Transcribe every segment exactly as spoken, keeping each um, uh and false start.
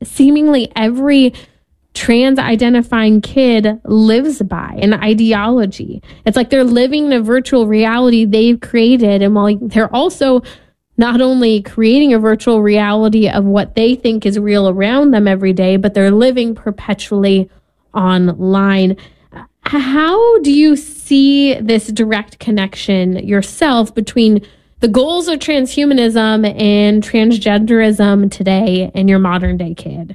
seemingly every trans-identifying kid lives by, an ideology. It's like they're living the virtual reality they've created, and while they're also not only creating a virtual reality of what they think is real around them every day, but they're living perpetually online. How do you see this direct connection yourself between the goals of transhumanism and transgenderism today and your modern day kid?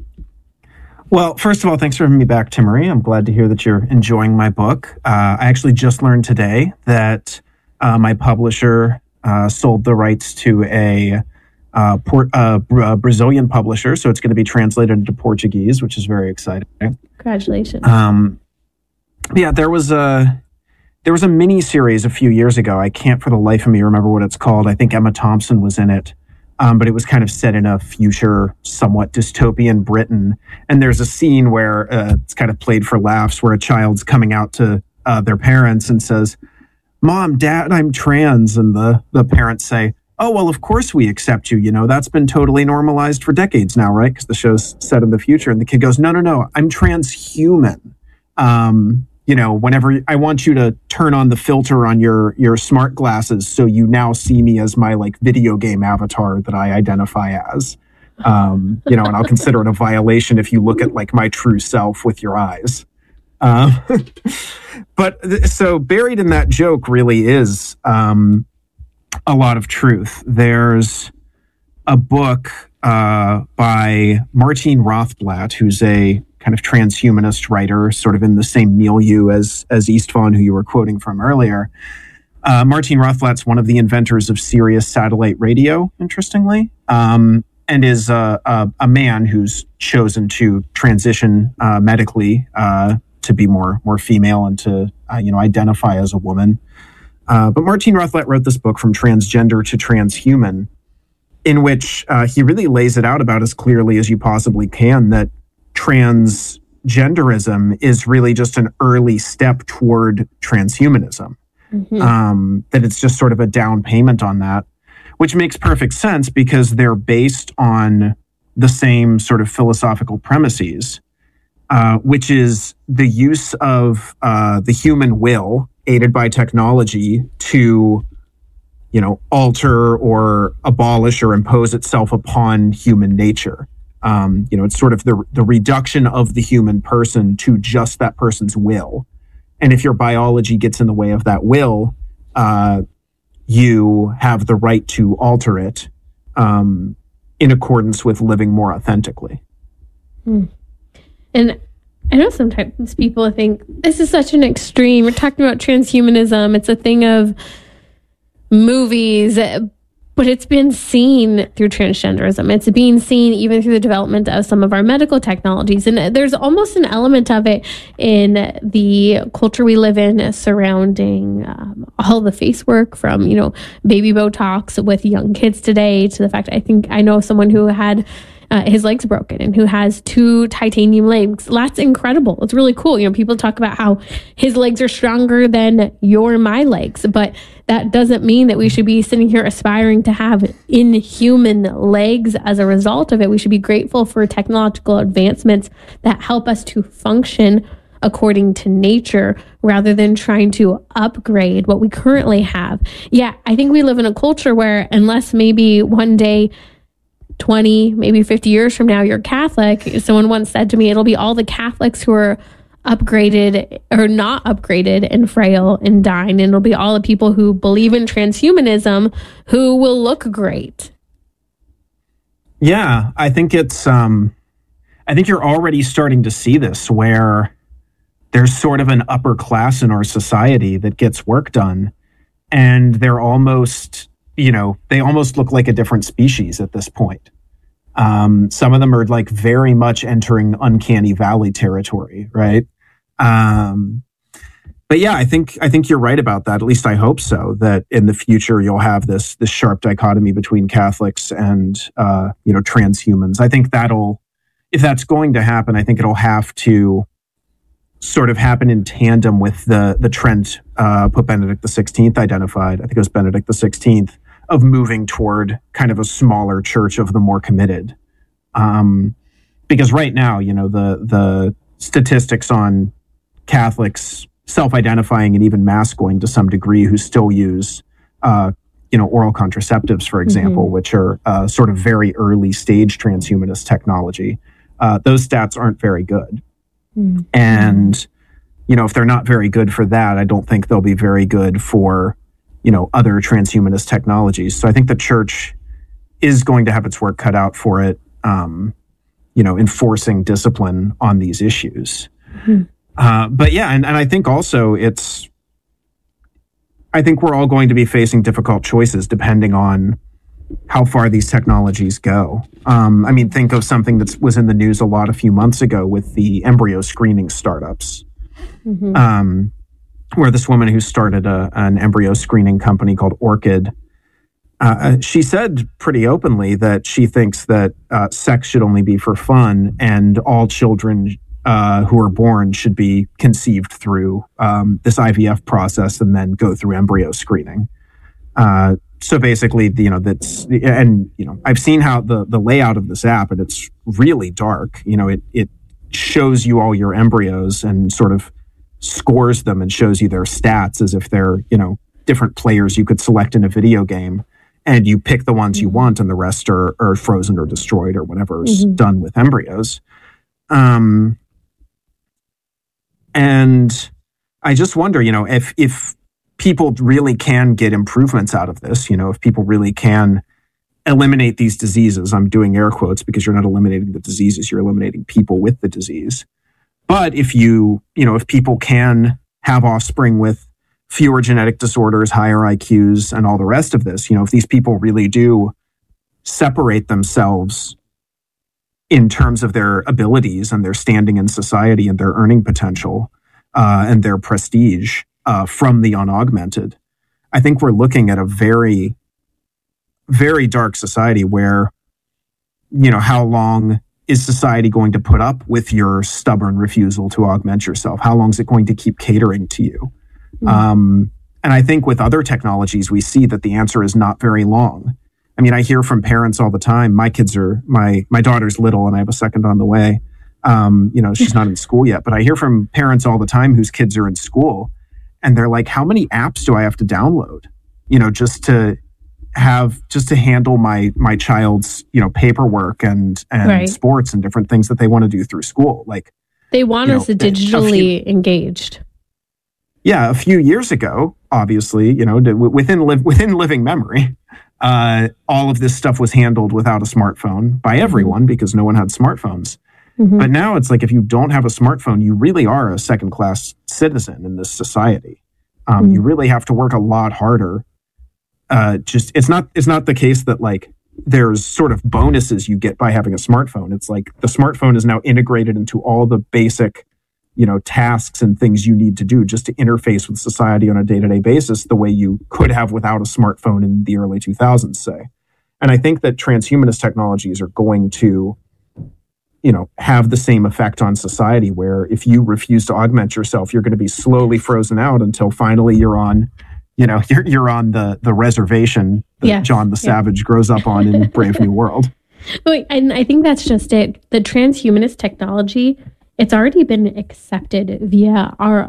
Well, first of all, thanks for having me back, Timmerie. I'm glad to hear that you're enjoying my book. Uh, I actually just learned today that uh, my publisher uh, sold the rights to a uh, port, uh, uh, Brazilian publisher, so it's going to be translated into Portuguese, which is very exciting. Congratulations. Um, yeah, there was a there was a mini series a few years ago. I can't for the life of me remember what it's called. I think Emma Thompson was in it. Um, but it was kind of set in a future, somewhat dystopian Britain. And there's a scene where uh, it's kind of played for laughs, where a child's coming out to uh, their parents and says, "Mom, Dad, I'm trans." And the, the parents say, "Oh, well, of course we accept you. You know, that's been totally normalized for decades now, right?" Because the show's set in the future. And the kid goes, no, no, no, I'm transhuman. Um, you know, whenever I want you to turn on the filter on your, your smart glasses, so you now see me as my like video game avatar that I identify as, um, you know, and I'll consider it a violation if you look at like my true self with your eyes. Um, but th- so buried in that joke really is um, a lot of truth. There's a book uh, by Martine Rothblatt, who's a kind of transhumanist writer, sort of in the same milieu as as Istvan, who you were quoting from earlier. Uh, Martine Rothblatt's one of the inventors of Sirius satellite radio, interestingly, um, and is uh, a, a man who's chosen to transition uh, medically uh, to be more more female and to uh, you know identify as a woman. Uh, but Martine Rothblatt wrote this book, From Transgender to Transhuman, in which uh, he really lays it out about as clearly as you possibly can that transgenderism is really just an early step toward transhumanism. Mm-hmm. Um, that it's just sort of a down payment on that, which makes perfect sense because they're based on the same sort of philosophical premises, uh, which is the use of uh, the human will aided by technology to, you know, alter or abolish or impose itself upon human nature. Um, you know, it's sort of the the reduction of the human person to just that person's will. And if your biology gets in the way of that will, uh, you have the right to alter it um, in accordance with living more authentically. Hmm. And I know sometimes people think this is such an extreme. We're talking about transhumanism. It's a thing of movies. But it's been seen through transgenderism. It's being seen even through the development of some of our medical technologies. And there's almost an element of it in the culture we live in surrounding um, all the face work, from, you know, baby Botox with young kids today to the fact I think I know someone who had Uh, his legs broken and who has two titanium legs. That's incredible. It's really cool. You know, people talk about how his legs are stronger than your and my legs, but that doesn't mean that we should be sitting here aspiring to have inhuman legs as a result of it. We should be grateful for technological advancements that help us to function according to nature rather than trying to upgrade what we currently have. Yeah, I think we live in a culture where unless maybe one day twenty, maybe fifty years from now, you're Catholic. Someone once said to me, it'll be all the Catholics who are upgraded or not upgraded and frail and dying. And it'll be all the people who believe in transhumanism who will look great. Yeah, I think it's, um, I think you're already starting to see this where there's sort of an upper class in our society that gets work done, and they're almost, you know, they almost look like a different species at this point. Um, some of them are like very much entering uncanny valley territory, right? Um, but yeah, I think I think you're right about that. At least I hope so. That in the future you'll have this this sharp dichotomy between Catholics and uh, you know transhumans. I think that'll, if that's going to happen, I think it'll have to sort of happen in tandem with the the trend uh, Pope Benedict the sixteenth identified. I think it was Benedict the sixteenth. Of moving toward kind of a smaller church of the more committed. Um, because right now, you know, the the statistics on Catholics self-identifying and even mass going to some degree who still use, uh, you know, oral contraceptives, for example, mm-hmm. which are uh, sort of very early stage transhumanist technology. Uh, those stats aren't very good. Mm-hmm. And, you know, if they're not very good for that, I don't think they'll be very good for, you know, other transhumanist technologies. So I think the church is going to have its work cut out for it, um, you know, enforcing discipline on these issues. Mm-hmm. Uh, but yeah, and, and I think also it's, I think we're all going to be facing difficult choices depending on how far these technologies go. Um, I mean, think of something that was in the news a lot a few months ago with the embryo screening startups, mm-hmm. um, where this woman who started a, an embryo screening company called Orchid, uh, she said pretty openly that she thinks that uh, sex should only be for fun and all children Uh, who are born should be conceived through um, this I V F process and then go through embryo screening. Uh, so basically, you know, that's, and, you know, I've seen how the, the layout of this app, and it's really dark. You know, it, it shows you all your embryos and sort of scores them and shows you their stats as if they're, you know, different players you could select in a video game. And you pick the ones you want and the rest are, are frozen or destroyed or whatever's mm-hmm. done with embryos. Um, And I just wonder, you know, if if people really can get improvements out of this, you know, if people really can eliminate these diseases, I'm doing air quotes because you're not eliminating the diseases, you're eliminating people with the disease. But if you, you know, if people can have offspring with fewer genetic disorders, higher I Qs, and all the rest of this, you know, if these people really do separate themselves in terms of their abilities and their standing in society and their earning potential uh, and their prestige uh, from the unaugmented, I think we're looking at a very, very dark society where, you know, how long is society going to put up with your stubborn refusal to augment yourself? How long is it going to keep catering to you? Mm-hmm. Um, and I think with other technologies, we see that the answer is not very long. I mean, I hear from parents all the time. My kids are, my my daughter's little and I have a second on the way. Um, you know, she's not in school yet, but I hear from parents all the time whose kids are in school and they're like, how many apps do I have to download? You know, just to have, just to handle my my child's, you know, paperwork and, and right. sports and different things that they want to do through school. Like, they want us know, digitally few, engaged. Yeah. A few years ago, obviously, you know, within live within living memory, Uh, all of this stuff was handled without a smartphone by everyone because no one had smartphones. Mm-hmm. But now it's like if you don't have a smartphone, you really are a second-class citizen in this society. Um, mm-hmm. You really have to work a lot harder. Uh, just it's not it's not the case that like there's sort of bonuses you get by having a smartphone. It's like the smartphone is now integrated into all the basic, you know, tasks and things you need to do just to interface with society on a day-to-day basis the way you could have without a smartphone in the early two thousands, say. And I think that transhumanist technologies are going to, you know, have the same effect on society where if you refuse to augment yourself, you're going to be slowly frozen out until finally you're on, you know, you're, you're on the, the reservation that yes. John the Savage yeah. grows up on in Brave New World. And I think that's just it. The transhumanist technology, it's already been accepted via our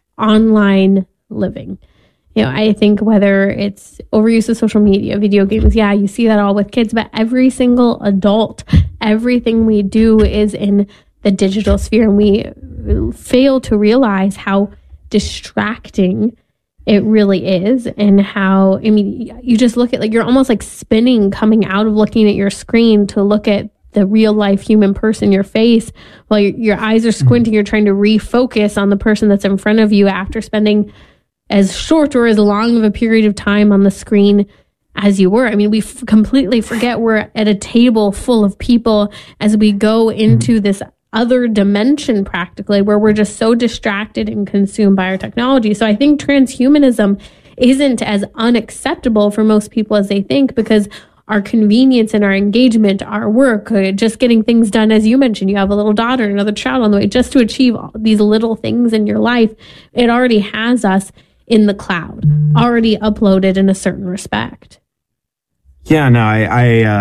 online living. You know, I think whether it's overuse of social media, video games, yeah, you see that all with kids, but every single adult, everything we do is in the digital sphere, and we fail to realize how distracting it really is, and how, I mean, you just look at, like, you're almost like spinning coming out of looking at your screen to look at the real life human person, your face, while your, your eyes are squinting, you're trying to refocus on the person that's in front of you after spending as short or as long of a period of time on the screen as you were. I mean, we f- completely forget we're at a table full of people as we go into this other dimension practically, where we're just so distracted and consumed by our technology. So I think transhumanism isn't as unacceptable for most people as they think, because our convenience and our engagement, our work, uh, just getting things done, as you mentioned, you have a little daughter, another child on the way, just to achieve all these little things in your life, it already has us in the cloud, already uploaded in a certain respect. Yeah, no, I I, uh,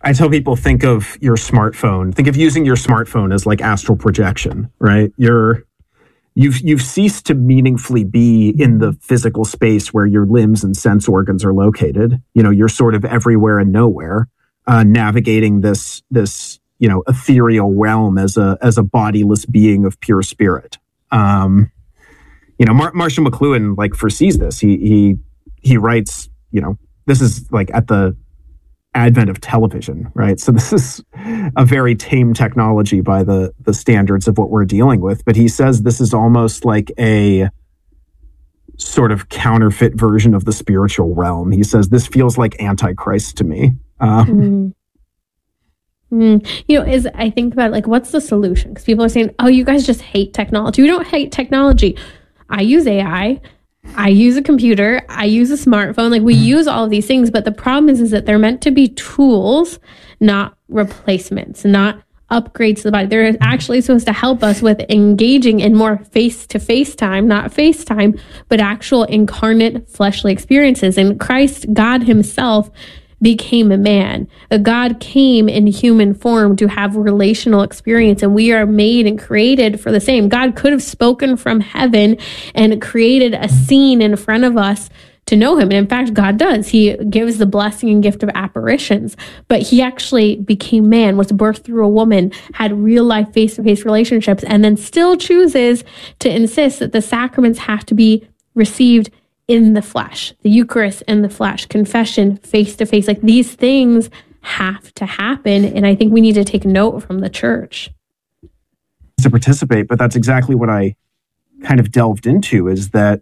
I tell people, think of your smartphone. Think of using your smartphone as like astral projection, right? You're, you've, you've ceased to meaningfully be in the physical space where your limbs and sense organs are located. You know, you're sort of everywhere and nowhere, uh, navigating this, this, you know, ethereal realm as a, as a bodiless being of pure spirit. Um, you know, Mar- Marshall McLuhan like foresees this. He, he, he writes, you know, this is like at the advent of television, right? So this is a very tame technology by the the standards of what we're dealing with. But he says this is almost like a sort of counterfeit version of the spiritual realm. He says this feels like Antichrist to me. Um, mm. Mm. You know, is I think about like, what's the solution? Because people are saying, "Oh, you guys just hate technology." We don't hate technology. I use A I. I use a computer, I use a smartphone, like we use all of these things, but the problem is, is that they're meant to be tools, not replacements, not upgrades to the body. They're actually supposed to help us with engaging in more face-to-face time, not FaceTime, but actual incarnate fleshly experiences. And Christ, God himself, became a man. God came in human form to have relational experience, and we are made and created for the same. God could have spoken from heaven and created a scene in front of us to know him. And in fact, God does. He gives the blessing and gift of apparitions, but he actually became man, was birthed through a woman, had real life face-to-face relationships, and then still chooses to insist that the sacraments have to be received in the flesh, the Eucharist in the flesh, confession face to face. Like these things have to happen. And I think we need to take note from the church. To participate, but that's exactly what I kind of delved into, is that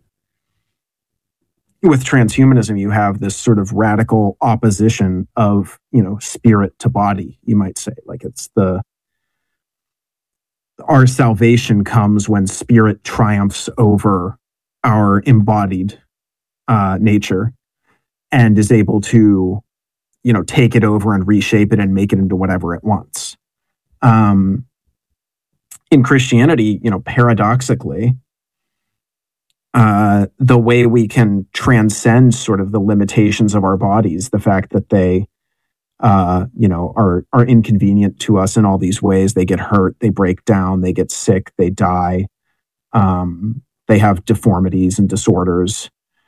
with transhumanism, you have this sort of radical opposition of, you know, spirit to body, you might say. Like it's the, our salvation comes when spirit triumphs over our embodied Uh, nature and is able to, you know, take it over and reshape it and make it into whatever it wants. Um, in Christianity, you know, paradoxically, uh, the way we can transcend sort of the limitations of our bodies, the fact that they, uh, you know, are are inconvenient to us in all these ways. They get hurt, they break down, they get sick, they die. Um, they have deformities and disorders.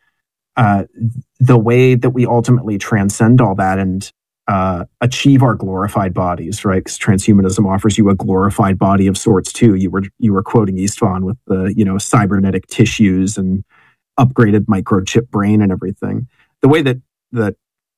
Uh, the way that we ultimately transcend all that and uh, achieve our glorified bodies, right? Because transhumanism offers you a glorified body of sorts too. You were you were quoting Istvan with the, you know, cybernetic tissues and upgraded microchip brain and everything. The way that that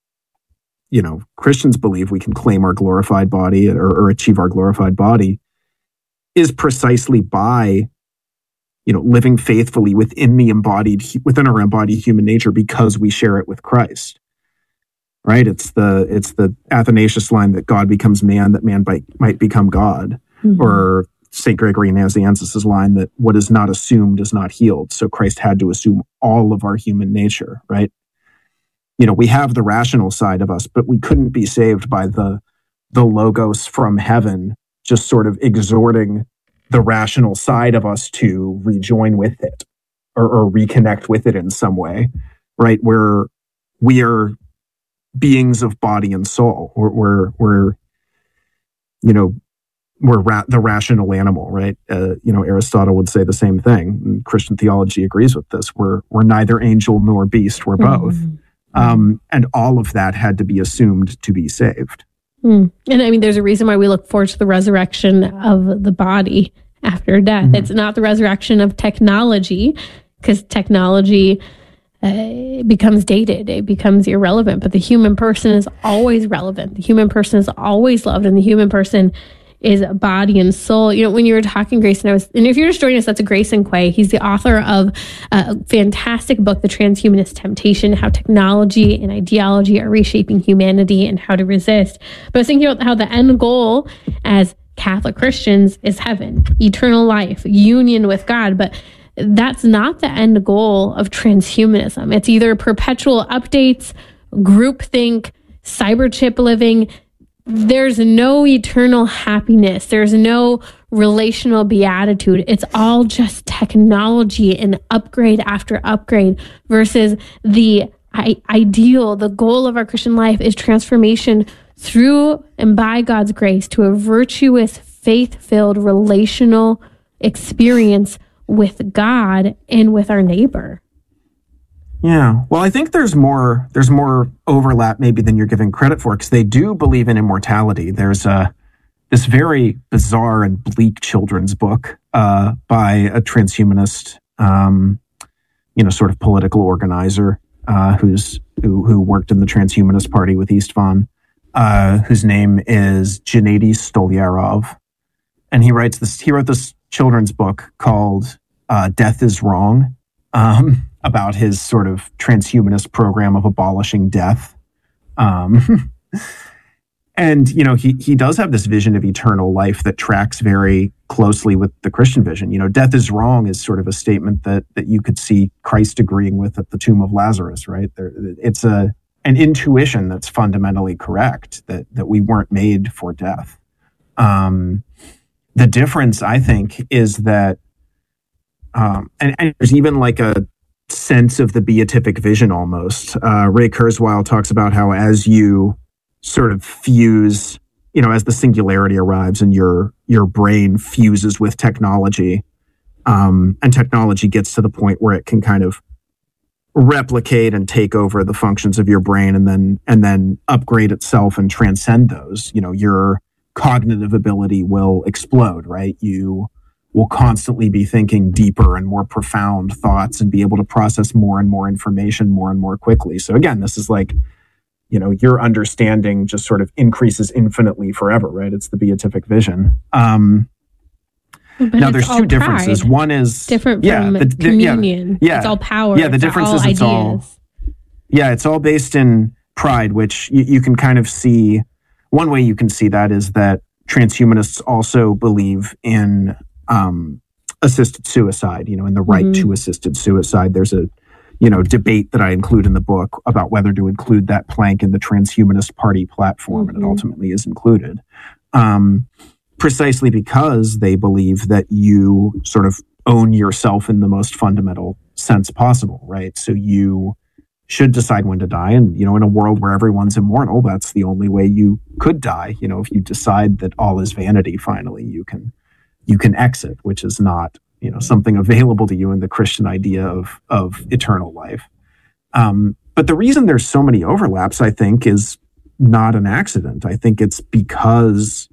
you know Christians believe we can claim our glorified body or, or achieve our glorified body is precisely by, you know, living faithfully within the embodied, within our embodied human nature, because we share it with Christ, right? It's the, it's the Athanasius line that God becomes man, that man by, might become God, mm-hmm. or Saint Gregory Nazianzus' line that what is not assumed is not healed. So Christ had to assume all of our human nature, right? You know, we have the rational side of us, but we couldn't be saved by the, the logos from heaven, just sort of exhorting the rational side of us to rejoin with it or, or reconnect with it in some way, right? Where we are beings of body and soul. We're, we're, we're you know, we're ra- the rational animal, right? Uh, you know, Aristotle would say the same thing. And Christian theology agrees with this. We're, we're neither angel nor beast. We're both. Mm-hmm. Um, and all of that had to be assumed to be saved. Mm. And I mean, there's a reason why we look forward to the resurrection of the body after death. Mm-hmm. It's not the resurrection of technology, because technology uh, becomes dated. It becomes irrelevant. But the human person is always relevant. The human person is always loved. And the human person is body and soul. You know, when you were talking, Grayson, I was, and if you're just joining us, that's a Grayson Quay. He's the author of a fantastic book, The Transhumanist Temptation, How Technology and Ideology Are Reshaping Humanity and How to Resist. But I was thinking about how the end goal as Catholic Christians is heaven, eternal life, union with God. But that's not the end goal of transhumanism. It's either perpetual updates, groupthink, cyberchip living. There's no eternal happiness. There's no relational beatitude. It's all just technology and upgrade after upgrade, versus the I- ideal, the goal of our Christian life is transformation through and by God's grace to a virtuous, faith-filled, relational experience with God and with our neighbor. Yeah. Well, I think there's more there's more overlap maybe than you're giving credit for, because they do believe in immortality. There's a this very bizarre and bleak children's book uh, by a transhumanist, um, you know, sort of political organizer uh, who's who, who worked in the Transhumanist Party with Istvan, uh, whose name is Gennady Stolyarov, and he writes this. He wrote this children's book called uh, "Death is Wrong." Um, about his sort of transhumanist program of abolishing death. Um, and, you know, he he does have this vision of eternal life that tracks very closely with the Christian vision. You know, death is wrong is sort of a statement that that you could see Christ agreeing with at the tomb of Lazarus, right? There, it's a an intuition that's fundamentally correct, that that we weren't made for death. Um, the difference, I think, is that, um, and, and there's even like a sense of the beatific vision almost. Uh, Ray Kurzweil talks about how as you sort of fuse, you know, as the singularity arrives and your your brain fuses with technology, um, and technology gets to the point where it can kind of replicate and take over the functions of your brain and then and then upgrade itself and transcend those, you know, your cognitive ability will explode, right? You will constantly be thinking deeper and more profound thoughts and be able to process more and more information more and more quickly. So again, this is like, you know, your understanding just sort of increases infinitely forever, right? It's the beatific vision. Um, but now, there's two differences. Pride. One is different yeah, from the, the, communion. Yeah, yeah, it's all power. Yeah, the it's difference all is it's ideas. all yeah, it's all based in pride, which you, you can kind of see. One way you can see that is that transhumanists also believe in Um, assisted suicide, you know, and the right mm-hmm. to assisted suicide. There's a, you know, debate that I include in the book about whether to include that plank in the Transhumanist Party platform, mm-hmm. and it ultimately is included, um, precisely because they believe that you sort of own yourself in the most fundamental sense possible, right? So you should decide when to die, and, you know, in a world where everyone's immortal, that's the only way you could die. You know, if you decide that all is vanity, finally, you can you can exit, which is not, you know, something available to you in the Christian idea of, of eternal life. Um, but the reason there's so many overlaps, I think, is not an accident. I think it's because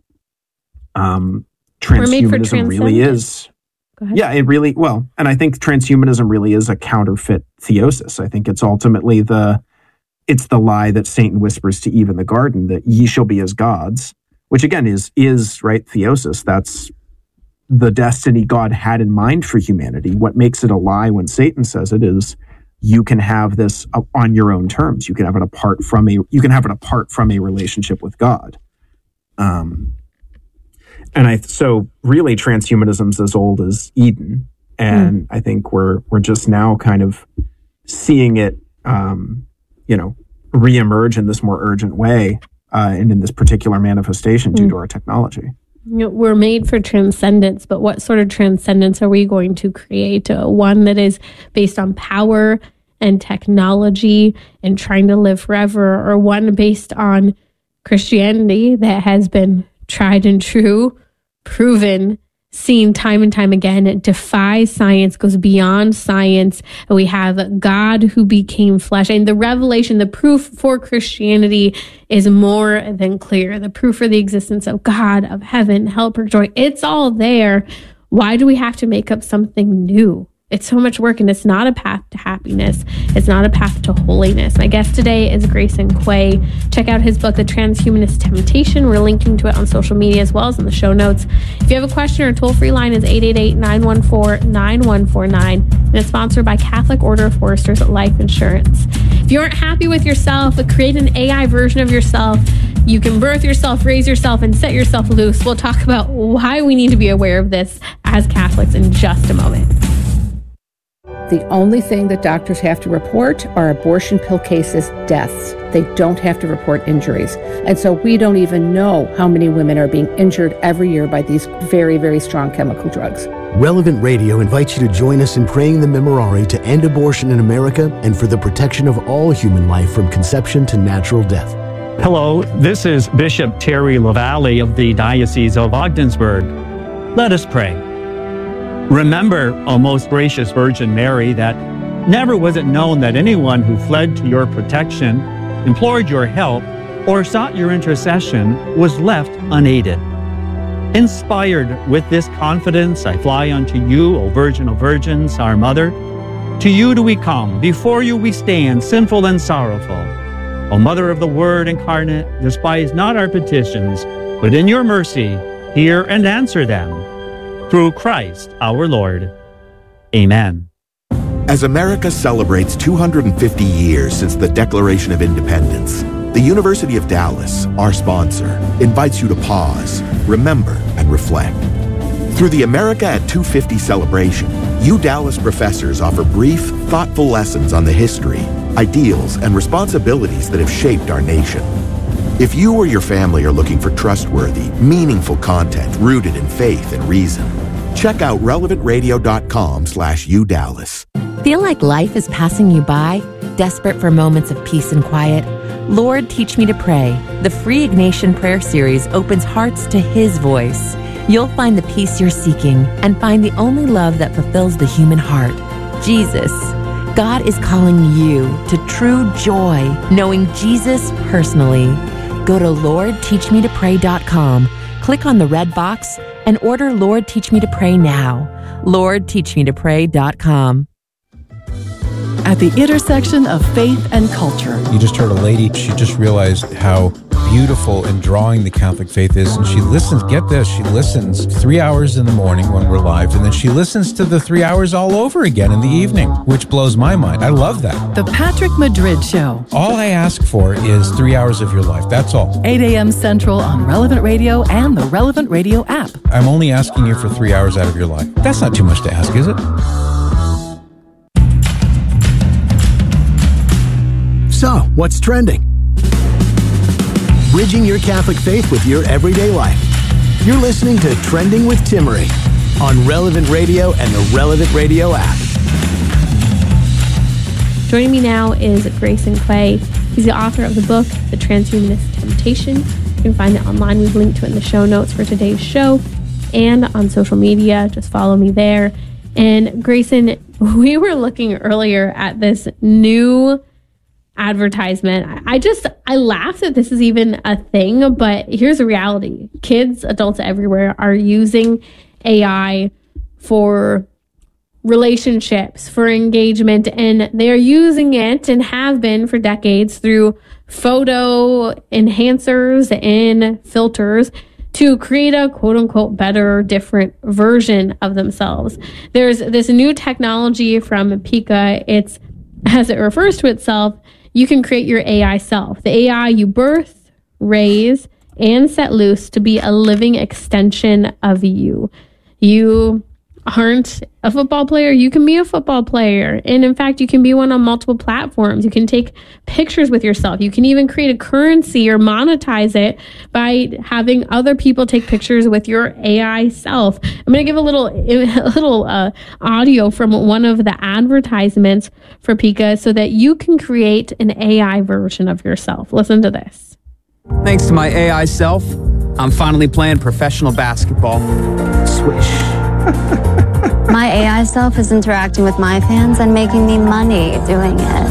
um, transhumanism really is. Go ahead. Yeah, it really, well, and I think transhumanism really is a counterfeit theosis. I think it's ultimately the, it's the lie that Satan whispers to Eve in the garden, that ye shall be as gods, which again is, is right, theosis. That's the destiny God had in mind for humanity. What makes it a lie when Satan says it is you can have this on your own terms. You can have it apart from a, you can have it apart from a relationship with God. Um, and I, so really transhumanism's as old as Eden. And mm. I think we're, we're just now kind of seeing it, um, you know, reemerge in this more urgent way, uh, and in this particular manifestation due mm. to our technology. You know, we're made for transcendence, but what sort of transcendence are we going to create? Uh, one that is based on power and technology and trying to live forever, or one based on Christianity that has been tried and true, proven, seen time and time again. It defies science, goes beyond science. We have God who became flesh. And the revelation, the proof for Christianity is more than clear. The proof for the existence of God, of heaven, hell, purgatory, it's all there. Why do we have to make up something new? It's so much work, and it's not a path to happiness. It's not a path to holiness. My guest today is Grayson Quay. Check out his book, The Transhumanist Temptation. We're linking to it on social media as well as in the show notes. If you have a question, our toll-free line is eight eight eight, nine one four, nine one four nine, and it's sponsored by Catholic Order of Foresters Life Insurance. If you aren't happy with yourself, create an A I version of yourself. You can birth yourself, raise yourself, and set yourself loose. We'll talk about why we need to be aware of this as Catholics in just a moment. The only thing that doctors have to report are abortion pill cases, deaths. They don't have to report injuries. And so we don't even know how many women are being injured every year by these very, very strong chemical drugs. Relevant Radio invites you to join us in praying the Memorare to end abortion in America and for the protection of all human life from conception to natural death. Hello, this is Bishop Terry LaValle of the Diocese of Ogdensburg. Let us pray. Remember, O most gracious Virgin Mary, that never was it known that anyone who fled to your protection, implored your help, or sought your intercession was left unaided. Inspired with this confidence, I fly unto you, O Virgin of Virgins, our Mother. To you do we come, before you we stand, sinful and sorrowful. O Mother of the Word incarnate, despise not our petitions, but in your mercy hear and answer them. Through Christ our Lord. Amen. As America celebrates two hundred fifty years since the Declaration of Independence, the University of Dallas, our sponsor, invites you to pause, remember, and reflect. Through the America at two fifty celebration, U Dallas professors offer brief, thoughtful lessons on the history, ideals, and responsibilities that have shaped our nation. If you or your family are looking for trustworthy, meaningful content rooted in faith and reason, check out relevant radio dot com slash U Dallas. Feel like life is passing you by? Desperate for moments of peace and quiet? Lord, Teach Me to Pray. The free Ignatian Prayer Series opens hearts to His voice. You'll find the peace you're seeking and find the only love that fulfills the human heart, Jesus. God is calling you to true joy, knowing Jesus personally. Go to lord teach me to pray dot com, click on the red box, and order Lord Teach Me to Pray now. lord teach me to pray dot com. At the intersection of faith and culture. You just heard a lady, she just realized how beautiful and drawing the Catholic faith is, and she listens, get this, she listens three hours in the morning when we're live, and then she listens to the three hours all over again in the evening, which blows my mind. I love that. The Patrick Madrid Show. All I ask for is three hours of your life, that's all. eight a.m. Central on Relevant Radio and the Relevant Radio app. I'm only asking you for three hours out of your life. That's not too much to ask, is it? So, what's trending? Bridging your Catholic faith with your everyday life. You're listening to Trending with Timmerie on Relevant Radio and the Relevant Radio app. Joining me now is Grayson Quay. He's the author of the book, The Transhumanist Temptation. You can find it online. We've linked to it in the show notes for today's show and on social media. Just follow me there. And Grayson, we were looking earlier at this new advertisement. I just, I laugh that this is even a thing, but here's the reality. Kids, adults everywhere are using A I for relationships, for engagement, and they're using it and have been for decades through photo enhancers and filters to create a quote unquote better, different version of themselves. There's this new technology from Pika. It's, as it refers to itself, you can create your A I self. The A I you birth, raise, and set loose to be a living extension of you. You aren't a football player, you can be a football player. And in fact, you can be one on multiple platforms. You can take pictures with yourself. You can even create a currency or monetize it by having other people take pictures with your A I self. I'm going to give a little, a little uh, audio from one of the advertisements for Pika so that you can create an A I version of yourself. Listen to this. Thanks to my A I self, I'm finally playing professional basketball. Swish. My A I self is interacting with my fans and making me money doing it.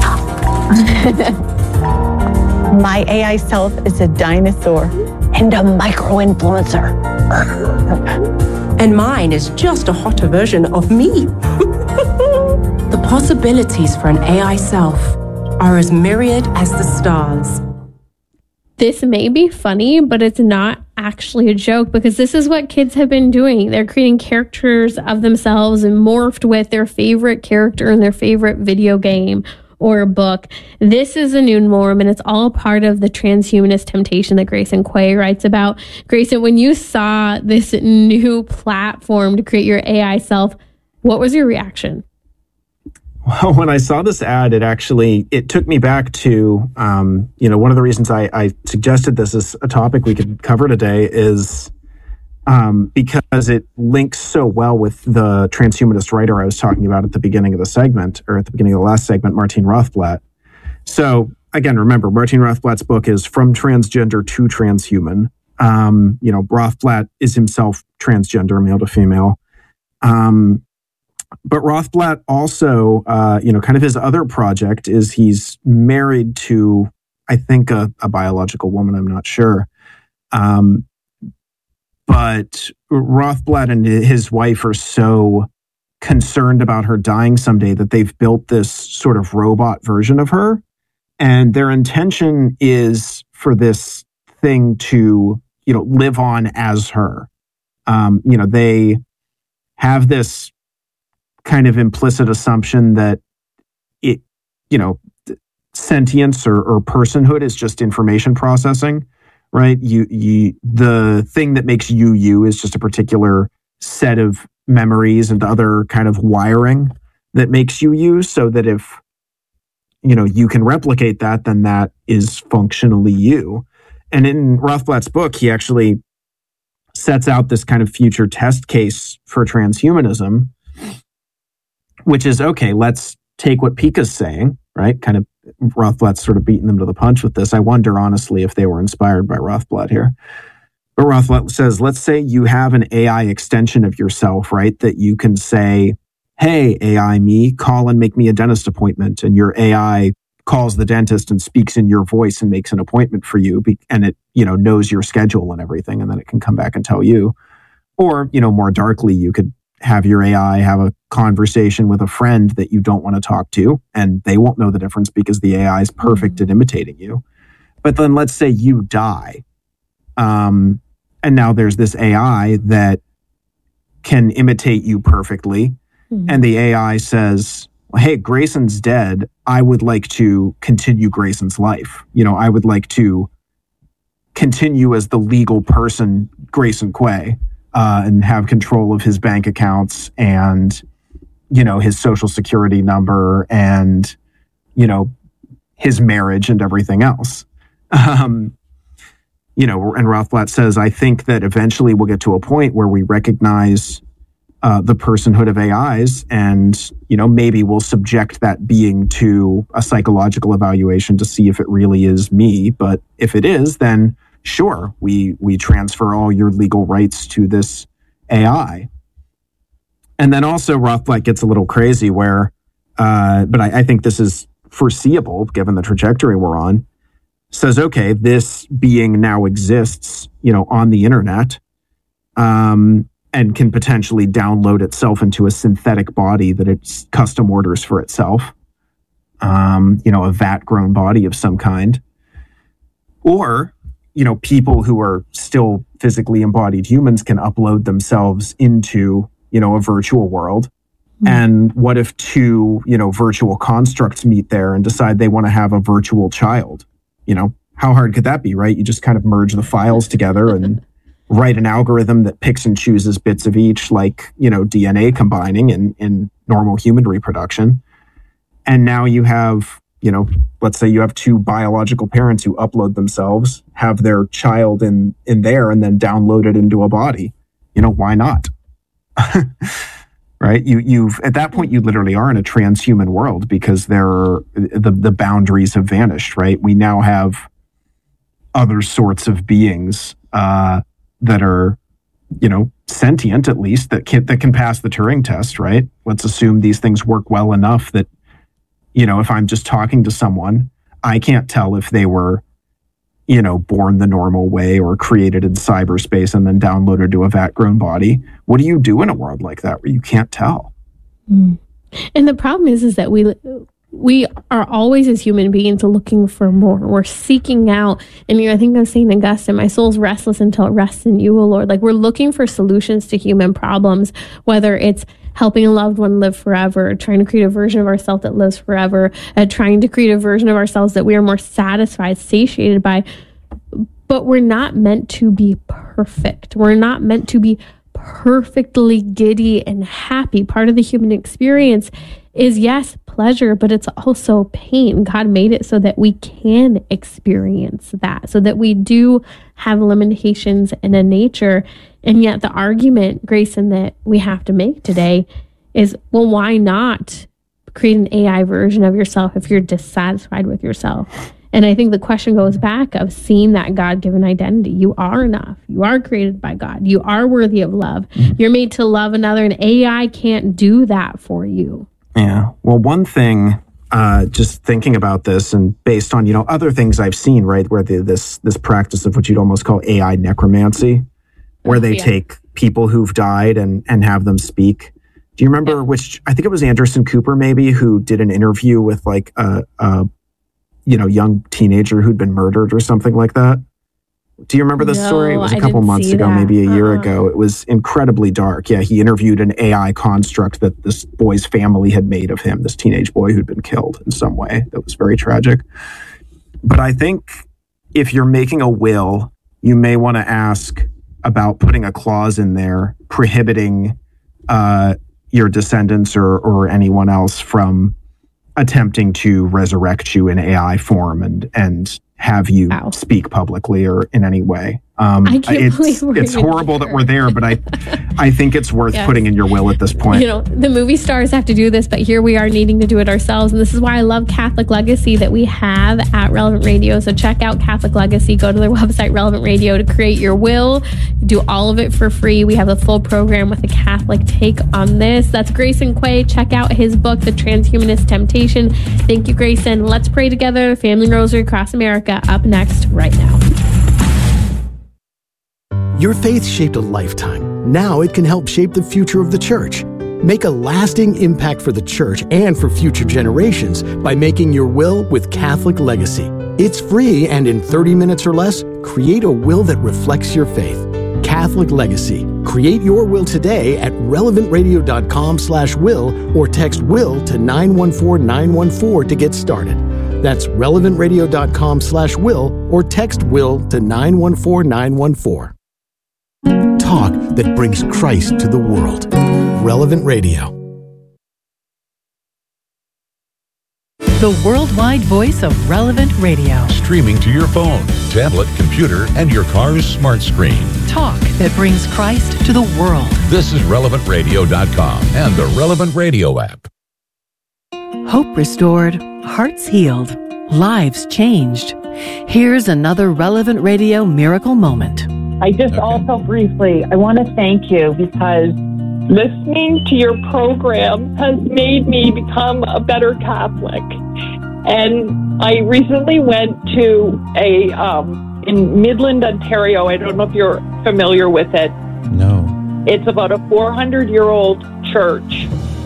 My A I self is a dinosaur and a micro-influencer. And mine is just a hotter version of me. The possibilities for an A I self are as myriad as the stars. This may be funny, but it's not actually a joke because this is what kids have been doing. They're creating characters of themselves and morphed with their favorite character in their favorite video game or book. This is a new norm, and it's all part of the transhumanist temptation that Grayson Quay writes about. Grayson, when you saw this new platform to create your A I self, what was your reaction? Well, when I saw this ad, it actually, it took me back to, um, you know, one of the reasons I, I suggested this as a topic we could cover today is um, because it links so well with the transhumanist writer I was talking about at the beginning of the segment, or at the beginning of the last segment, Martine Rothblatt. So again, remember, Martine Rothblatt's book is From Transgender to Transhuman. Um, you know, Rothblatt is himself transgender, male to female. Um, but Rothblatt also, uh, you know, kind of his other project is he's married to, I think, a, a biological woman. I'm not sure. Um, but Rothblatt and his wife are so concerned about her dying someday that they've built this sort of robot version of her. And their intention is for this thing to, you know, live on as her. Um, you know, they have this kind of implicit assumption that it, you know, sentience or, or personhood is just information processing, right? You, you, the thing that makes you you is just a particular set of memories and other kind of wiring that makes you you, so that if, you know, you can replicate that, then that is functionally you. And in Rothblatt's book, he actually sets out this kind of future test case for transhumanism, which is, okay, let's take what Pica's saying, right? Kind of Rothblatt's sort of beating them to the punch with this. I wonder, honestly, if they were inspired by Rothblatt here. But Rothblatt says, let's say you have an A I extension of yourself, right? That you can say, hey, A I me, call and make me a dentist appointment. And your A I calls the dentist and speaks in your voice and makes an appointment for you. And it, you know, knows your schedule and everything. And then it can come back and tell you. Or, you know, more darkly, you could have your A I have a conversation with a friend that you don't want to talk to, and they won't know the difference because the A I is perfect at imitating you. But then let's say you die. Um, and now there's this A I that can imitate you perfectly. Mm-hmm. And the A I says, hey, Grayson's dead. I would like to continue Grayson's life. You know, I would like to continue as the legal person, Grayson Quay, uh, and have control of his bank accounts and, you know, his social security number and, you know, his marriage and everything else. Um, you know, and Rothblatt says, I think that eventually we'll get to a point where we recognize Uh, the personhood of A Is, and, you know, maybe we'll subject that being to a psychological evaluation to see if it really is me. But if it is, then sure, we we transfer all your legal rights to this A I. And then also Rothblatt gets a little crazy where, uh, but I, I think this is foreseeable given the trajectory we're on, says, okay, this being now exists, you know, on the internet, um, and can potentially download itself into a synthetic body that it's custom orders for itself. Um, you know, a vat-grown body of some kind. Or, you know, people who are still physically embodied humans can upload themselves into, you know, a virtual world. Mm-hmm. And what if two, you know, virtual constructs meet there and decide they want to have a virtual child? You know, how hard could that be, right? You just kind of merge the files together and write an algorithm that picks and chooses bits of each, like, you know, D N A combining in, in normal human reproduction. And now you have, you know, let's say you have two biological parents who upload themselves, have their child in, in there, and then download it into a body. You know, why not? Right? You, you've, at that point, you literally are in a transhuman world because there are, the, the boundaries have vanished, right? We now have other sorts of beings, uh, that are, you know, sentient at least, that can, that can pass the Turing test, right? Let's assume these things work well enough that, you know, if I'm just talking to someone, I can't tell if they were, you know, born the normal way or created in cyberspace and then downloaded to a vat-grown body. What do you do in a world like that where you can't tell? Mm. And the problem is, is that we... we are always, as human beings, looking for more. We're seeking out, and you know, I think of Saint Augustine, my soul's restless until it rests in you, O Lord. Like, we're looking for solutions to human problems, whether it's helping a loved one live forever, trying to create a version of ourselves that lives forever, uh, trying to create a version of ourselves that we are more satisfied, satiated by. But we're not meant to be perfect. We're not meant to be perfectly giddy and happy. Part of the human experience is, yes, pleasure, but it's also pain. God made it so that we can experience that, so that we do have limitations in a nature. And yet the argument, Grayson, that we have to make today is, well, why not create an A I version of yourself if you're dissatisfied with yourself? And I think the question goes back of seeing that God-given identity. You are enough. You are created by God. You are worthy of love. Mm-hmm. You're made to love another, and A I can't do that for you. Yeah. Well, one thing, uh, just thinking about this and based on, you know, other things I've seen, right, where the, this this practice of what you'd almost call A I necromancy, where they yeah. take people who've died and, and have them speak. Do you remember yeah. which, I think it was Anderson Cooper maybe, who did an interview with like a, a you know, young teenager who'd been murdered or something like that. Do you remember this no, story? It was a I couple months ago, that. maybe a uh-uh. year ago. It was incredibly dark. Yeah, he interviewed an A I construct that this boy's family had made of him, this teenage boy who'd been killed in some way. That was very tragic. But I think if you're making a will, you may want to ask about putting a clause in there prohibiting uh, your descendants or, or anyone else from attempting to resurrect you in A I form and and have you wow. speak publicly or in any way. Um, I can't it's believe we're it's horrible here. that we're there, but I I think it's worth yes. putting in your will at this point. You know, the movie stars have to do this, but here we are needing to do it ourselves. And this is why I love Catholic Legacy that we have at Relevant Radio. So check out Catholic Legacy. Go to their website, Relevant Radio, to create your will. Do all of it for free. We have a full program with a Catholic take on this. That's Grayson Quay. Check out his book, The Transhumanist Temptation. Thank you, Grayson. Let's pray together. Family Rosary Across America up next right now. Your faith shaped a lifetime. Now it can help shape the future of the church. Make a lasting impact for the church and for future generations by making your will with Catholic Legacy. It's free, and in thirty minutes or less, create a will that reflects your faith. Catholic Legacy. Create your will today at relevantradio.com slash will or text will to nine one four nine one four to get started. That's relevantradio.com slash will or text will to nine one four nine one four. Talk that brings Christ to the world. Relevant Radio. The worldwide voice of Relevant Radio. Streaming to your phone, tablet, computer, and your car's smart screen. Talk that brings Christ to the world. This is relevant radio dot com and the Relevant Radio app. Hope restored, hearts healed, lives changed. Here's another Relevant Radio miracle moment. I just okay. also briefly, I want to thank you because listening to your program has made me become a better Catholic. And I recently went to a, um, in Midland, Ontario, I don't know if you're familiar with it. No. It's about a four hundred year old church.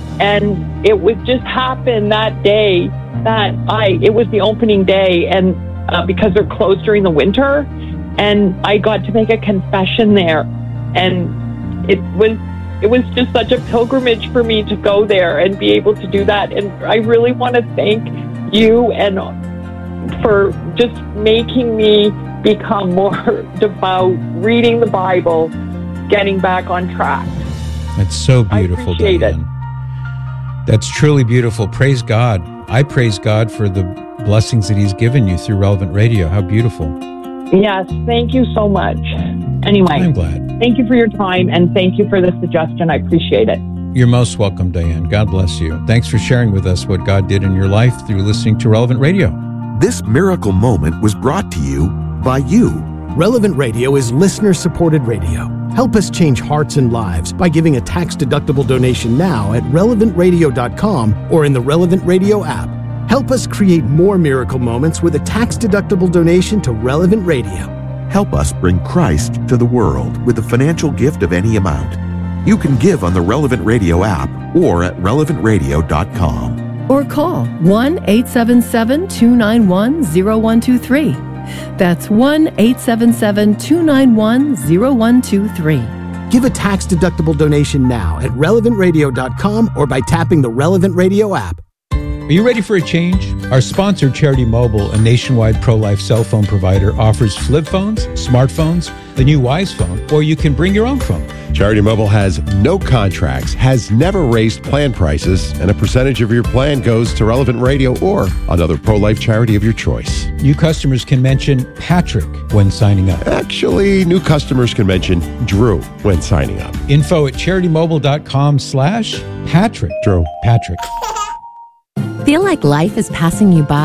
And it would just happen that day that I, it was the opening day, and uh, because they're closed during the winter, and I got to make a confession there. And it was it was just such a pilgrimage for me to go there and be able to do that. And I really want to thank you and for just making me become more devout, reading the Bible, getting back on track. That's so beautiful, I appreciate Diane. It. That's truly beautiful. Praise God. I praise God for the blessings that He's given you through Relevant Radio. How beautiful. Yes, thank you so much. Anyway, I'm glad. Thank you for your time, and thank you for the suggestion. I appreciate it. You're most welcome, Diane. God bless you. Thanks for sharing with us what God did in your life through listening to Relevant Radio. This miracle moment was brought to you by you. Relevant Radio is listener-supported radio. Help us change hearts and lives by giving a tax-deductible donation now at relevant radio dot com or in the Relevant Radio app. Help us create more miracle moments with a tax-deductible donation to Relevant Radio. Help us bring Christ to the world with a financial gift of any amount. You can give on the Relevant Radio app or at relevant radio dot com. Or call one eight seven seven, two nine one, zero one two three. That's one eight seven seven, two nine one, zero one two three. Give a tax-deductible donation now at relevant radio dot com or by tapping the Relevant Radio app. Are you ready for a change? Our sponsor, Charity Mobile, a nationwide pro-life cell phone provider, offers flip phones, smartphones, the new Wise phone, or you can bring your own phone. Charity Mobile has no contracts, has never raised plan prices, and a percentage of your plan goes to Relevant Radio or another pro-life charity of your choice. New customers can mention Patrick when signing up. Actually, new customers can mention Drew when signing up. Info at charity mobile dot com slash Patrick. Drew. Patrick. Feel like life is passing you by?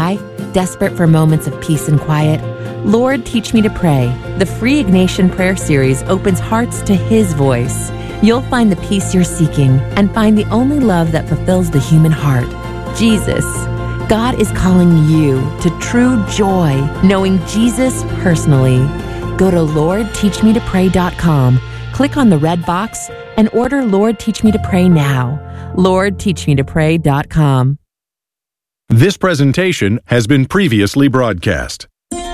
Desperate for moments of peace and quiet? Lord, Teach Me to Pray. The free Ignatian Prayer Series opens hearts to His voice. You'll find the peace you're seeking and find the only love that fulfills the human heart, Jesus. God is calling you to true joy, knowing Jesus personally. Go to lord teach me to pray dot com, click on the red box, and order Lord Teach Me to Pray now. lord teach me to pray dot com. This presentation has been previously broadcast.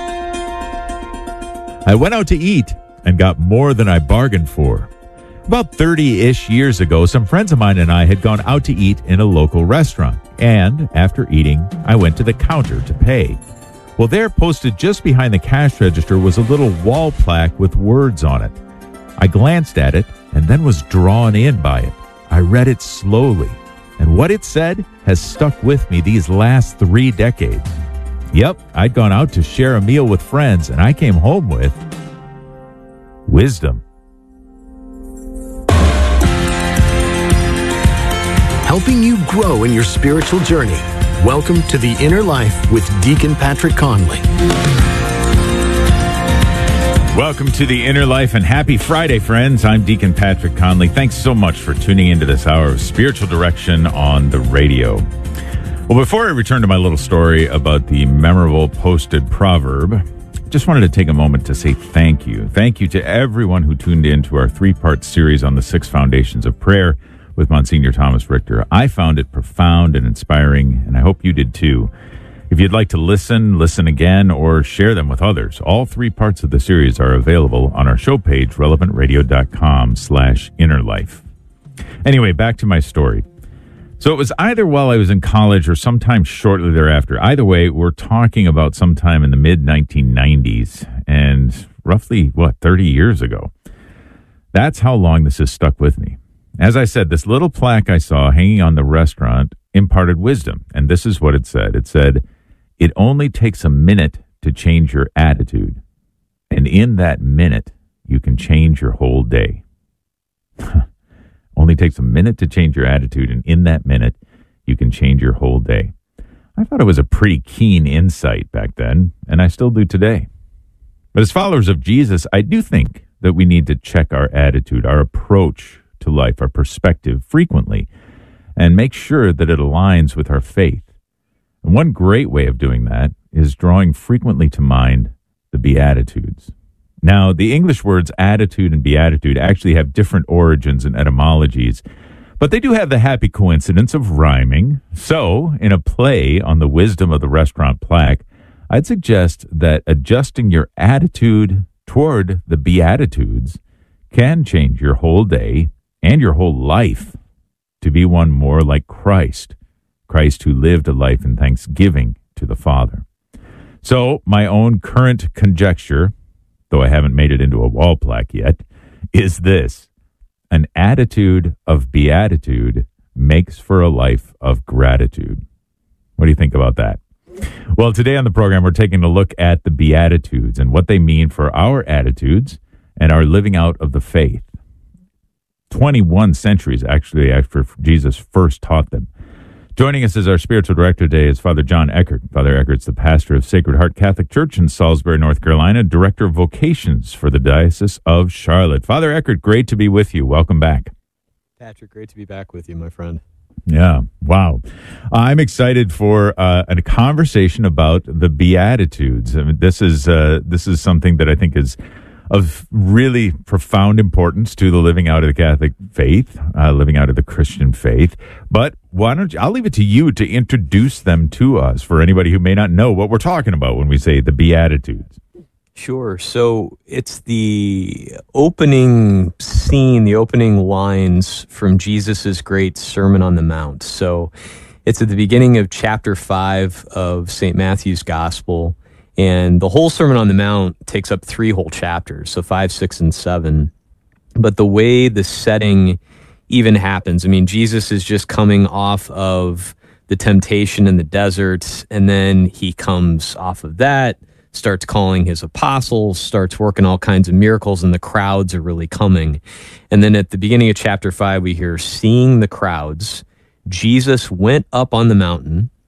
I went out to eat and got more than I bargained for. About thirty-ish years ago, some friends of mine and I had gone out to eat in a local restaurant. And after eating, I went to the counter to pay. Well, there, posted just behind the cash register, was a little wall plaque with words on it. I glanced at it and then was drawn in by it. I read it slowly, and what it said has stuck with me these last three decades. Yep, I'd gone out to share a meal with friends, and I came home with wisdom. Helping you grow in your spiritual journey. Welcome to The Inner Life with Deacon Patrick Conley. Welcome to The Inner Life, and happy Friday, friends. I'm Deacon Patrick Conley. Thanks so much for tuning into this hour of spiritual direction on the radio. Well, before I return to my little story about the memorable posted proverb, I just wanted to take a moment to say thank you. Thank you to everyone who tuned in to our three-part series on the six foundations of prayer with Monsignor Thomas Richter. I found it profound and inspiring, and I hope you did too. If you'd like to listen, listen again, or share them with others, all three parts of the series are available on our show page, relevant radio dot com slash inner life. Anyway, back to my story. So it was either while I was in college or sometime shortly thereafter. Either way, we're talking about sometime in the mid nineteen nineties, and roughly, what, thirty years ago. That's how long this has stuck with me. As I said, this little plaque I saw hanging on the restaurant imparted wisdom, and this is what it said. It said, "It only takes a minute to change your attitude, and in that minute, you can change your whole day." Only takes a minute to change your attitude, and in that minute, you can change your whole day. I thought it was a pretty keen insight back then, and I still do today. But as followers of Jesus, I do think that we need to check our attitude, our approach to life, our perspective frequently, and make sure that it aligns with our faith. And one great way of doing that is drawing frequently to mind the Beatitudes. Now, the English words attitude and beatitude actually have different origins and etymologies, but they do have the happy coincidence of rhyming. So, in a play on the wisdom of the restaurant plaque, I'd suggest that adjusting your attitude toward the Beatitudes can change your whole day and your whole life to be one more like Christ, Christ who lived a life in thanksgiving to the Father. So, my own current conjecture, though I haven't made it into a wall plaque yet, is this: an attitude of beatitude makes for a life of gratitude. What do you think about that? Well, today on the program, we're taking a look at the Beatitudes and what they mean for our attitudes and our living out of the faith. twenty-one centuries, actually, after Jesus first taught them. Joining us as our spiritual director today is Father John Eckert. Father Eckert's the pastor of Sacred Heart Catholic Church in Salisbury, North Carolina, director of vocations for the Diocese of Charlotte. Father Eckert, great to be with you. Welcome back. Patrick, great to be back with you, my friend. Yeah, wow. I'm excited for uh, a conversation about the Beatitudes. I mean, this is uh, this is something that I think is of really profound importance to the living out of the Catholic faith, uh, living out of the Christian faith. But why don't you, I'll leave it to you to introduce them to us for anybody who may not know what we're talking about when we say the Beatitudes. Sure. So it's the opening scene, the opening lines from Jesus's great Sermon on the Mount. So it's at the beginning of chapter five of Saint Matthew's Gospel. And the whole Sermon on the Mount takes up three whole chapters, so five, six, and seven. But the way the setting even happens, I mean, Jesus is just coming off of the temptation in the desert, and then he comes off of that, starts calling his apostles, starts working all kinds of miracles, and the crowds are really coming. And then at the beginning of chapter five, we hear, seeing the crowds, Jesus went up on the mountain,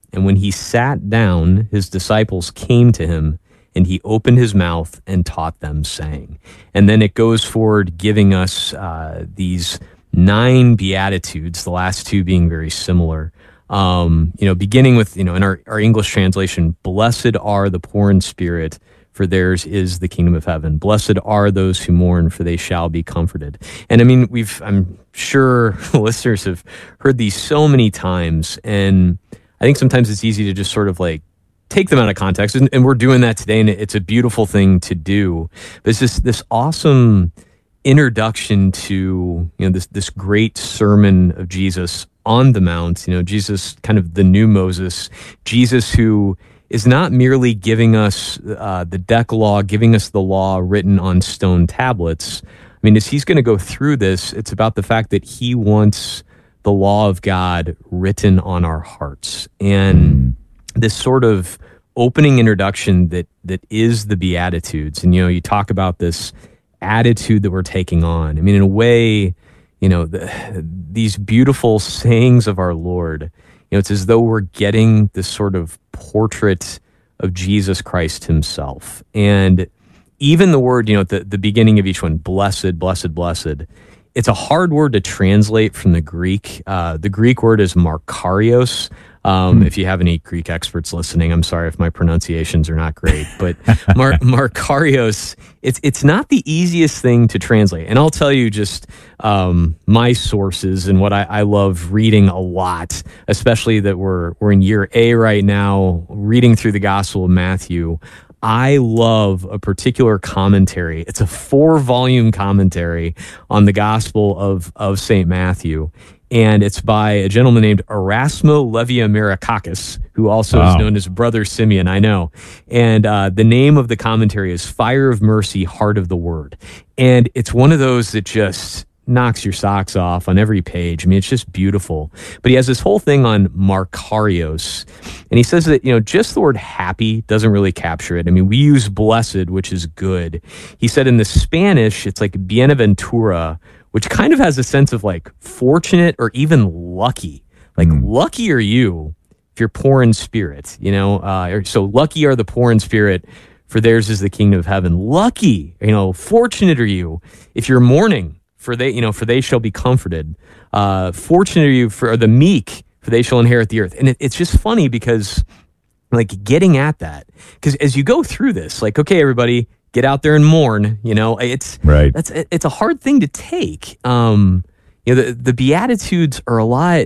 And when he sat down, his disciples came to him, and he opened his mouth and taught them, saying. And then it goes forward, giving us uh, these nine Beatitudes, the last two being very similar. Um, you know, beginning with, you know, in our, our English translation, blessed are the poor in spirit, for theirs is the kingdom of heaven. Blessed are those who mourn, for they shall be comforted. And I mean, we've, I'm sure listeners have heard these so many times, and I think sometimes it's easy to just sort of like take them out of context, and, and we're doing that today, and it's a beautiful thing to do. But it's just this awesome introduction to, you know, this this great sermon of Jesus on the Mount. You know, Jesus, kind of the new Moses, Jesus who is not merely giving us uh, the Decalogue, giving us the law written on stone tablets. I mean, as he's going to go through this, it's about the fact that he wants the law of God written on our hearts. And this sort of opening introduction that that is the Beatitudes. And, you know, you talk about this attitude that we're taking on. I mean, in a way, you know, the, these beautiful sayings of our Lord, you know, it's as though we're getting this sort of portrait of Jesus Christ himself. And even the word, you know, at the, the beginning of each one, blessed, blessed, blessed, it's a hard word to translate from the Greek. Uh, the Greek word is Makarios. Um, if you have any Greek experts listening, I'm sorry if my pronunciations are not great, but Mar- Makarios, it's it's not the easiest thing to translate. And I'll tell you just um, my sources and what I, I love reading a lot, especially that we're we're in year A right now, reading through the Gospel of Matthew. I love a particular commentary. It's a four-volume commentary on the Gospel of, of Saint Matthew. And it's by a gentleman named Erasmo Leviamiracakis, who also wow. is known as Brother Simeon, I know. And uh, the name of the commentary is Fire of Mercy, Heart of the Word. And it's one of those that just knocks your socks off on every page. I mean, it's just beautiful. But he has this whole thing on Makarios. And he says that, you know, just the word happy doesn't really capture it. I mean, we use blessed, which is good. He said in the Spanish, it's like bienaventura, which kind of has a sense of like fortunate or even lucky. Like, mm. lucky are you if you're poor in spirit, you know? Uh, so lucky are the poor in spirit, for theirs is the kingdom of heaven. Lucky, you know, fortunate are you if you're mourning, for they, you know, for they shall be comforted. Uh, fortunate are you for the meek, for they shall inherit the earth. And it, it's just funny because, like, getting at that, because as you go through this, like, okay, everybody, get out there and mourn. You know, it's right. That's it's a hard thing to take. Um, you know, the the Beatitudes are a lot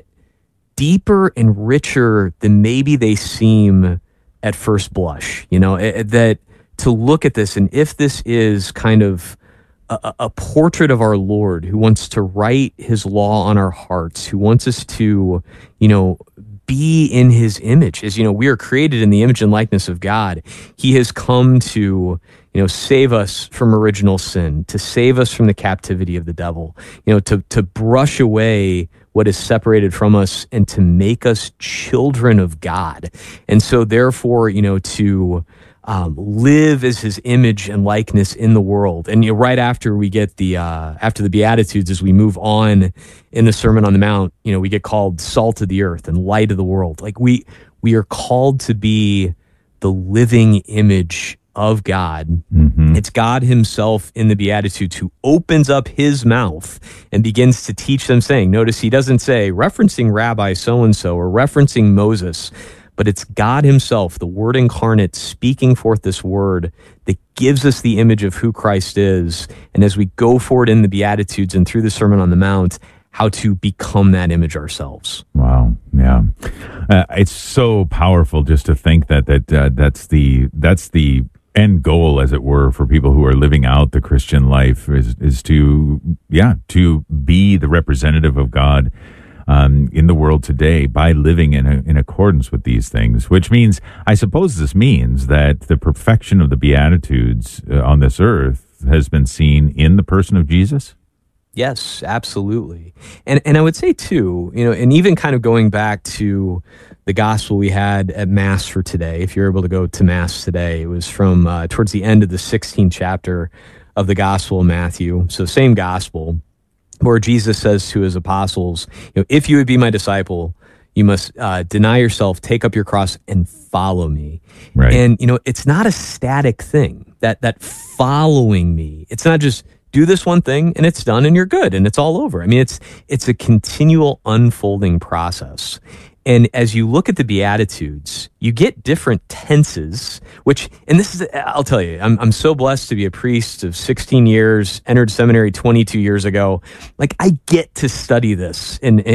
deeper and richer than maybe they seem at first blush. You know, it, that to look at this, and if this is kind of a, a portrait of our Lord who wants to write his law on our hearts, who wants us to, you know, be in his image. As you know, we are created in the image and likeness of God. He has come to, you know, save us from original sin, to save us from the captivity of the devil, you know, to to brush away what is separated from us and to make us children of God. And so therefore, you know, to um, live as his image and likeness in the world. And you know, right after we get the, uh, after the Beatitudes, as we move on in the Sermon on the Mount, you know, we get called salt of the earth and light of the world. Like we, we are called to be the living image of God. Mm-hmm. It's God himself in the Beatitudes who opens up his mouth and begins to teach them, saying, notice he doesn't say referencing Rabbi so-and-so or referencing Moses, but it's God himself, the Word incarnate, speaking forth this word that gives us the image of who Christ is. And as we go forward in the Beatitudes and through the Sermon on the Mount, how to become that image ourselves. Wow. Yeah. Uh, it's so powerful just to think that, that, uh, that's the, that's the, end goal, as it were, for people who are living out the Christian life is is to, yeah, to be the representative of God um, in the world today by living in a, in accordance with these things. Which means, I suppose, this means that the perfection of the Beatitudes uh, on this earth has been seen in the person of Jesus. Yes, absolutely. And and I would say too, you know, and even kind of going back to the gospel we had at Mass for today, if you're able to go to Mass today, it was from uh, towards the end of the sixteenth chapter of the Gospel of Matthew. So same gospel, where Jesus says to his apostles, you know, if you would be my disciple, You must uh, deny yourself, take up your cross, and follow me. Right. And, you know, it's not a static thing, that that following me. It's not just do this one thing and it's done and you're good and it's all over. I mean, it's it's a continual unfolding process. And as you look at the Beatitudes, you get different tenses, which, and this is, I'll tell you, I'm I'm so blessed to be a priest of sixteen years, entered seminary twenty-two years ago. Like, I get to study this and